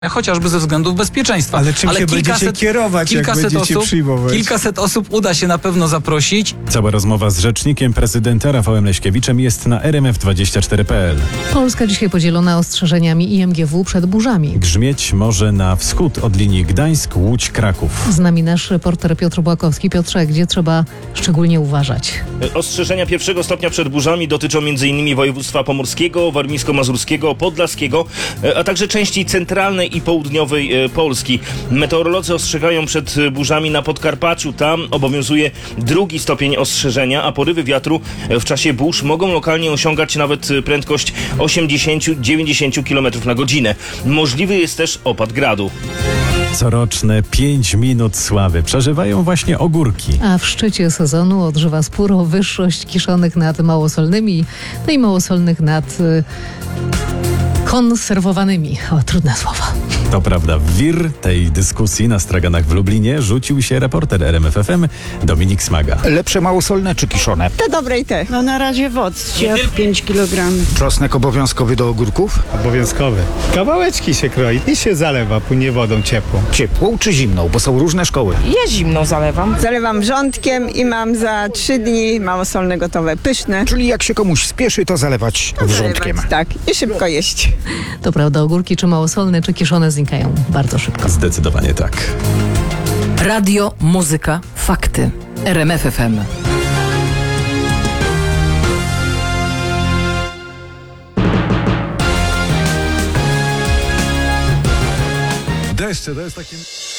chociażby ze względów bezpieczeństwa. Ale czym się będziecie kierować, jak będziecie przyjmować? Kilkaset osób uda się na pewno zaprosić. Cała rozmowa z rzecznikiem prezydenta Rafałem Leśkiewiczem jest na rmf24.pl. Polska dzisiaj podzielona ostrzeżeniami IMGW przed burzami. Grzmieć może na wschód od linii Gdańsk, Łódź, Kraków. Z nami nasz reporter Piotr Błakowski. Piotrze, gdzie trzeba szczególnie uważać? Ostrzeżenia pierwszego stopnia przed burzami dotyczą m.in. województwa pomorskiego, warmińsko-mazurskiego, podlaskiego, a także części centralnej i południowej Polski. Meteorolodzy ostrzegają przed burzami na Podkarpaciu. Tam obowiązuje drugi stopień ostrzeżenia, a porywy wiatru w czasie burz mogą lokalnie osiągać nawet prędkość 80-90 km na godzinę. Możliwy jest też opad gradu. Coroczne 5 minut sławy przeżywają właśnie ogórki. A w szczycie sezonu odżywa spór o wyższość kiszonych nad małosolnymi, no i małosolnych nad konserwowanymi. O, trudne słowo. To prawda, w wir tej dyskusji na straganach w Lublinie rzucił się reporter RMF FM Dominik Smaga. Lepsze małosolne czy kiszone? Te dobre i te. No na razie wodcie 5 kg. Czosnek obowiązkowy do ogórków? Obowiązkowy. Kawałeczki się kroi i się zalewa, płynie wodą ciepłą. Ciepłą czy zimną? Bo są różne szkoły. Ja zimną zalewam. Zalewam wrzątkiem i mam za 3 dni małosolne gotowe, pyszne. Czyli jak się komuś spieszy, to zalewać wrzątkiem. Zalewać, tak, i szybko jeść. To prawda, ogórki czy małosolne, czy kiszone znikają bardzo szybko. Zdecydowanie tak. Radio, muzyka, fakty. RMF FM. Deszcze to jest takie...